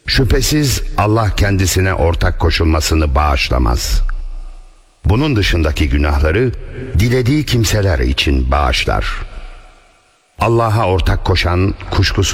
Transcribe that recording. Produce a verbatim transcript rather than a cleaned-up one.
Şüphesiz Allah kendisine ortak koşulmasını bağışlamaz. Bunun dışındaki günahları dilediği kimseler için bağışlar. Allah'a ortak koşan kuşkusuz